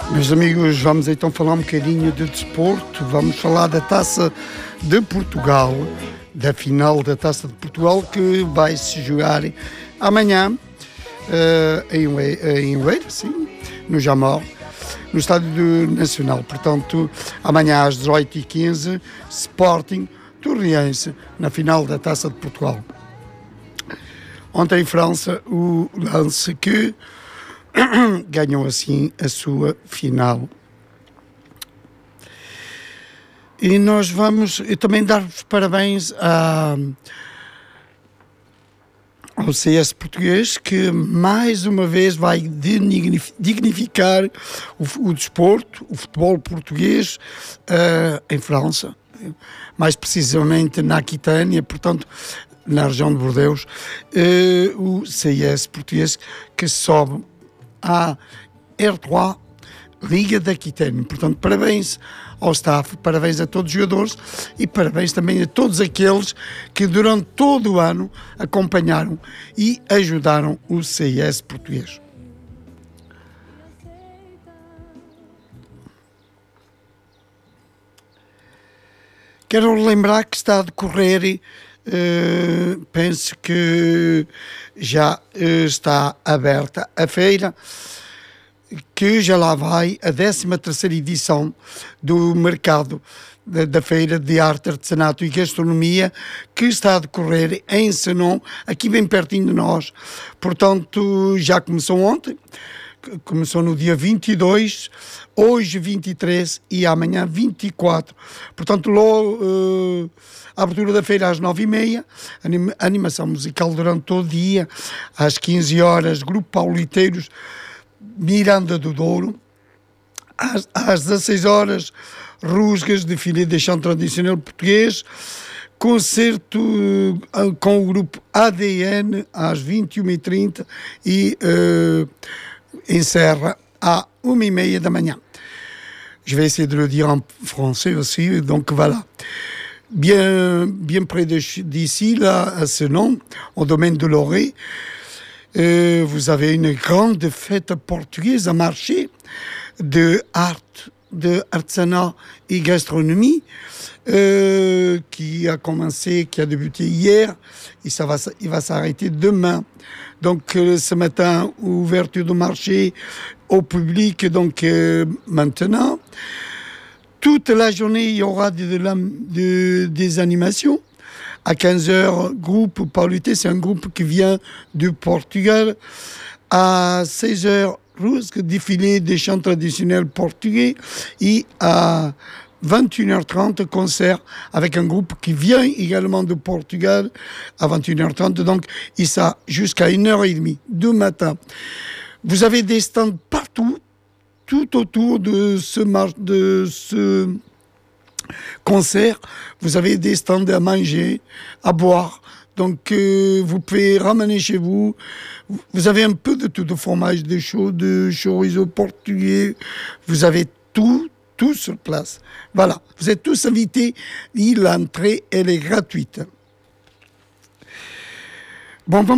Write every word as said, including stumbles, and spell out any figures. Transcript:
Meus amigos, vamos então falar um bocadinho de desporto. Vamos falar da Taça de Portugal, da final da Taça de Portugal, que vai se jogar amanhã uh, em, em Oeiras, sim, no Jamor, no Estádio Nacional. Portanto, amanhã às dezoito e quinze, Sporting Torriense, na final da Taça de Portugal. Ontem em França, o Lance que ganhou assim a sua final. E nós vamos eu também dar-vos parabéns a, ao C S português, que mais uma vez vai dignificar o, o desporto, o futebol português uh, em França, mais precisamente na Aquitânia, portanto na região de Bordeaux, uh, o C S português que sobe à R três, Liga da Aquitânia. Portanto, parabéns ao staff, parabéns a todos os jogadores e parabéns também a todos aqueles que durante todo o ano acompanharam e ajudaram o C S português. Quero lembrar que está a decorrer, uh, penso que já uh, está aberta a feira, que já lá vai a décima terceira edição do mercado da, da Feira de Arte, Artesanato e Gastronomia, que está a decorrer em Senon, aqui bem pertinho de nós. Portanto, já começou ontem, começou no dia vinte e dois, hoje vinte e três e amanhã vinte e quatro. Portanto, logo, uh, a abertura da feira às nove e meia, anima, animação musical durante todo o dia, às quinze horas, Grupo Pauliteiros Miranda do Douro, às, às dezasseis horas, Rusgas, desfile de chão tradicional português, concerto uh, com o grupo A D N às vinte e uma e trinta e uh, encerra à uma e meia da manhã. Je vais essayer de le dire en français aussi, donc voilà. Bien, bien près d'ici, là, à Senon, au domaine de l'Orée, Euh, vous avez une grande fête portugaise à marché de art, de artisanat et gastronomie euh, qui a commencé, qui a débuté hier et ça va, il va s'arrêter demain. Donc euh, ce matin, ouverture du marché au public, donc euh, maintenant. Toute la journée, il y aura de, de la, de, des animations. À quinze heures, groupe Paulité, c'est un groupe qui vient du Portugal. À seize heures, Rusque, défilé des chants traditionnels portugais. Et à vingt et une heures trente, concert avec un groupe qui vient également du Portugal à vingt et une heures trente. Donc, et ça jusqu'à une heure trente du matin. Vous avez des stands partout, tout autour de ce mar- de ce concert. Vous avez des stands à manger, à boire. Donc, euh, vous pouvez ramener chez vous. Vous avez un peu de tout, de fromage, de chaud, de chorizo portugais. Vous avez tout, tout sur place. Voilà. Vous êtes tous invités. Et l'entrée, elle est gratuite. Bon,